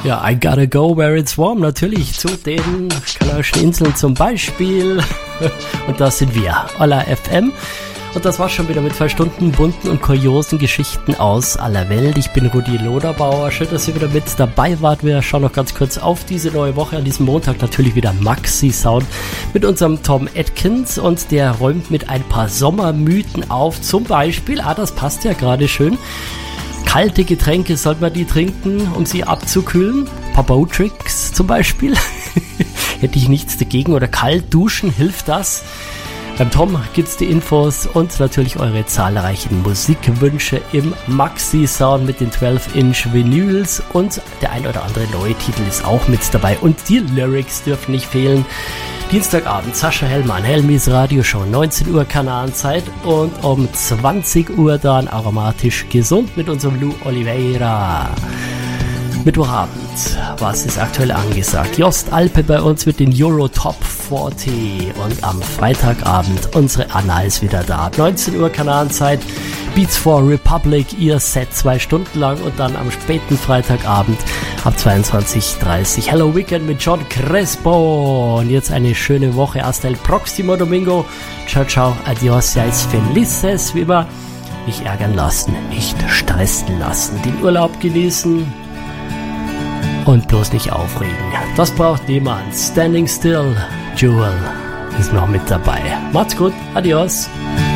Ja, I gotta go where it's warm, natürlich zu den Kanarischen Inseln zum Beispiel. Und da sind wir, Olla FM. Und das war's schon wieder mit 2 Stunden bunten und kuriosen Geschichten aus aller Welt. Ich bin Rudi Loderbauer. Schön, dass ihr wieder mit dabei wart. Wir schauen noch ganz kurz auf diese neue Woche. An diesem Montag natürlich wieder Maxi Sound mit unserem Tom Atkins. Und der räumt mit ein paar Sommermythen auf. Zum Beispiel, das passt ja gerade schön. Kalte Getränke, sollte man die trinken, um sie abzukühlen? Papa-Tricks zum Beispiel. Hätte ich nichts dagegen. Oder kalt duschen, hilft das? Beim Tom gibt's die Infos und natürlich eure zahlreichen Musikwünsche im Maxi-Sound mit den 12-Inch Vinyls und der ein oder andere neue Titel ist auch mit dabei und die Lyrics dürfen nicht fehlen. Dienstagabend Sascha Hellmann, Helmis Radioshow, 19 Uhr Kanarenzeit und um 20 Uhr dann Aromatisch Gesund mit unserem Lou Oliveira. Mittwochabend, was ist aktuell angesagt? Jost Alpe bei uns mit den Euro Top 40 und am Freitagabend unsere Anna ist wieder da. 19 Uhr Kanarenzeit, Beats for Republic, ihr Set 2 Stunden lang und dann am späten Freitagabend ab 22:30 Hello Weekend mit John Crespo. Und jetzt eine schöne Woche, hasta el próximo domingo. Ciao, ciao, adios, seis felices, wie immer. Nicht ärgern lassen, nicht stressen lassen, den Urlaub genießen. Und bloß nicht aufregen. Das braucht niemand. Standing Still, Jewel ist noch mit dabei. Macht's gut. Adios.